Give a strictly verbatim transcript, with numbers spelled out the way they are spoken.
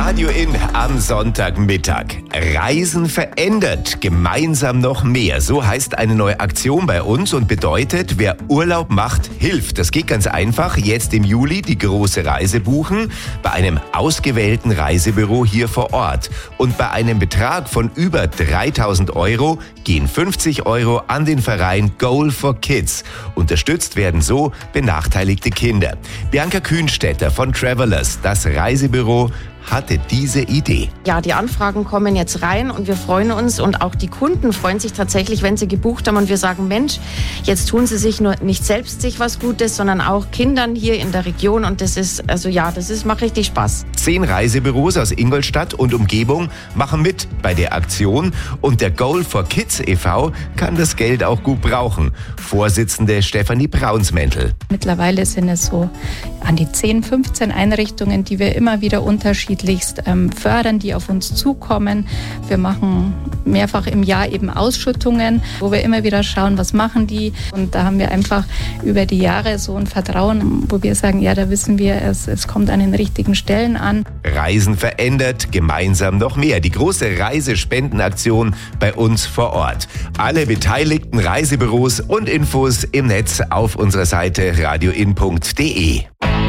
Radio In am Sonntagmittag. Reisen verändert, gemeinsam noch mehr. So heißt eine neue Aktion bei uns und bedeutet, wer Urlaub macht, hilft. Das geht ganz einfach. Jetzt im Juli die große Reise buchen bei einem ausgewählten Reisebüro hier vor Ort. Und bei einem Betrag von über dreitausend Euro gehen fünfzig Euro an den Verein Goal for Kids. Unterstützt werden so benachteiligte Kinder. Bianca Kühnstetter von Travelers, das Reisebüro, hatte diese Idee. Ja, die Anfragen kommen jetzt rein und wir freuen uns und auch die Kunden freuen sich tatsächlich, wenn sie gebucht haben und wir sagen, Mensch, jetzt tun sie sich nur nicht selbst sich was Gutes, sondern auch Kindern hier in der Region und das ist, also ja, das ist, macht richtig Spaß. Zehn Reisebüros aus Ingolstadt und Umgebung machen mit bei der Aktion und der Goal for Kids e V kann das Geld auch gut brauchen. Vorsitzende Stefanie Braunsmäntel. Mittlerweile sind es so an die zehn, fünfzehn Einrichtungen, die wir immer wieder unterschiedlichst ähm, fördern, die auf uns zukommen. Wir machen mehrfach im Jahr eben Ausschüttungen, wo wir immer wieder schauen, was machen die. Und da haben wir einfach über die Jahre so ein Vertrauen, wo wir sagen, ja, da wissen wir, es, es kommt an den richtigen Stellen an. Reisen verändert, gemeinsam noch mehr. Die große Reisespendenaktion bei uns vor Ort. Alle beteiligten Reisebüros und Infos im Netz auf unserer Seite radioin punkt de.